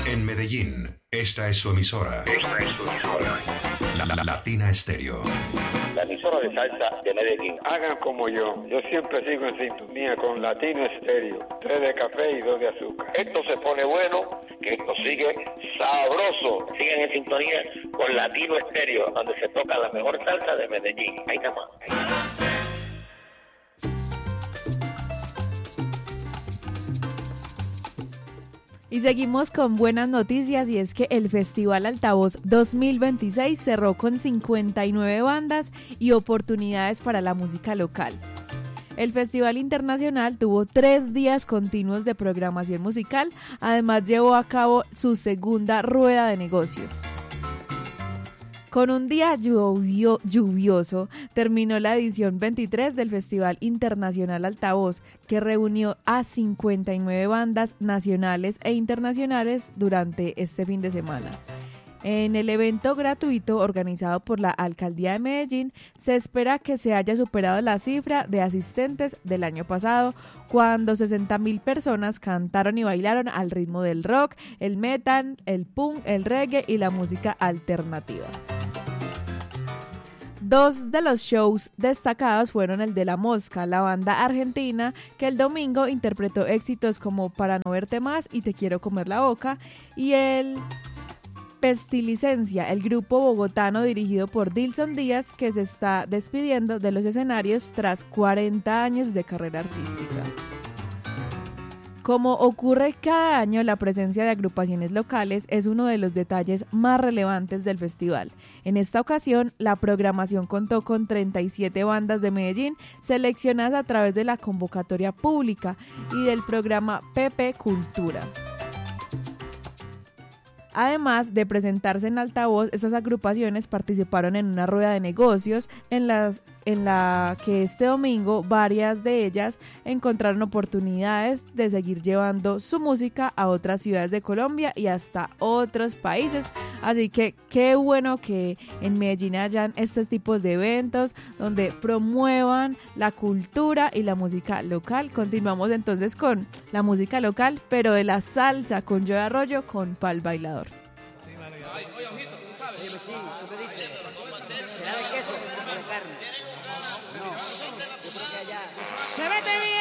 En Medellín, esta es su emisora. Latina Estéreo. La emisora de salsa de Medellín. Hagan como yo siempre sigo en sintonía con Latino Estéreo, 3 de café y 2 de azúcar. Esto se pone bueno, que esto sigue sabroso. Sigan en sintonía con Latino Estéreo, donde se toca la mejor salsa de Medellín. Ahí está más. Y seguimos con buenas noticias, y es que el Festival Altavoz 2026 cerró con 59 bandas y oportunidades para la música local. El Festival Internacional tuvo 3 días continuos de programación musical, además llevó a cabo su segunda rueda de negocios. Con un día lluvioso, terminó la edición 23 del Festival Internacional Altavoz, que reunió a 59 bandas nacionales e internacionales durante este fin de semana. En el evento gratuito organizado por la Alcaldía de Medellín, se espera que se haya superado la cifra de asistentes del año pasado, cuando 60.000 personas cantaron y bailaron al ritmo del rock, el metal, el punk, el reggae y la música alternativa. 2 de los shows destacados fueron el de La Mosca, la banda argentina que el domingo interpretó éxitos como Para no verte más y Te quiero comer la boca, y el Pestilicencia, el grupo bogotano dirigido por Dilson Díaz, que se está despidiendo de los escenarios tras 40 años de carrera artística. Como ocurre cada año, la presencia de agrupaciones locales es uno de los detalles más relevantes del festival. En esta ocasión, la programación contó con 37 bandas de Medellín, seleccionadas a través de la convocatoria pública y del programa PP Cultura. Además de presentarse en altavoz, estas agrupaciones participaron en una rueda de negocios en la que este domingo varias de ellas encontraron oportunidades de seguir llevando su música a otras ciudades de Colombia y hasta otros países. Así que qué bueno que en Medellín hayan estos tipos de eventos donde promuevan la cultura y la música local. Continuamos entonces con la música local, pero de la salsa, con Joe Arroyo, con Pal Bailador. Sí, mano, oye, ojito, tú sabes. Sí, ¿tú qué dices? ¿Será de queso o de carne? No, yo creo que allá. ¡Se mete bien!